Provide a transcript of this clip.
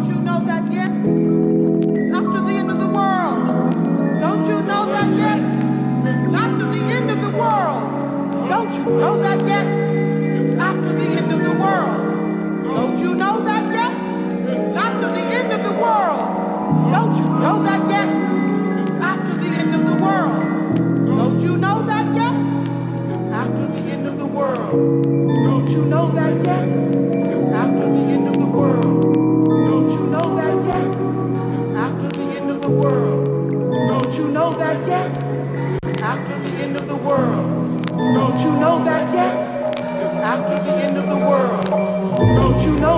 Don't you know that yet? It's after the end of the world. Don't you know that yet? It's after the end of the world. Don't you know that yet? It's after the end of the world. Don't you know that yet? It's after the end of the world. Don't you know that yet? It's after the end of the world. Don't you know that yet? It's after the end of the world. Don't you know that yet? It's after the end of the world. Don't you know that yet? It's after the end of the world. Don't you know that yet? It's after the end of the world. Don't you know that yet? It's after the end of the world. Don't you know